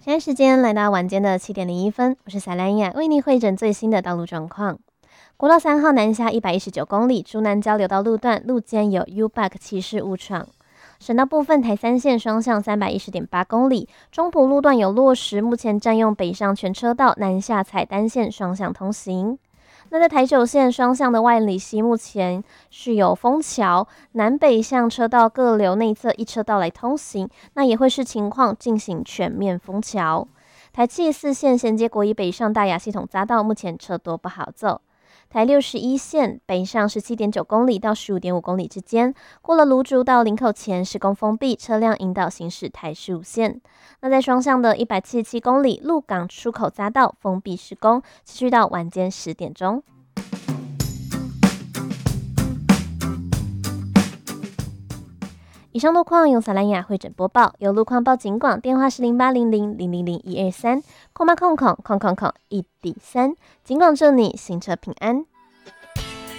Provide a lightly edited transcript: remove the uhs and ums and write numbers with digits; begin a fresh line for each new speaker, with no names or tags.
现在时间来到晚间的7:01，我是赛兰雅，为您汇整最新的道路状况。国道3号南下119公里，竹南交流道路段路肩有 U-Bug 骑士误闯。省道部分台3线双向310.8公里，中埔路段有落石，目前占用北上全车道，南下采单线双向通行。那在台9线双向的万里溪，目前是有封桥，南北向车道各留内侧一车道来通行，那也会视情况进行全面封桥。台74线衔接国一北上大雅系统匝道，目前车多不好走。台61线北上17.9公里到15.5公里之间，过了芦竹到林口前施工封闭，车辆引导行驶台15线。那在双向的177公里鹿港出口匝道封闭施工，持续到晚间10点钟。以上路况由萨兰雅汇整播报，有路况报警广，电话是0800000123，空1D3，警广祝你行车平安。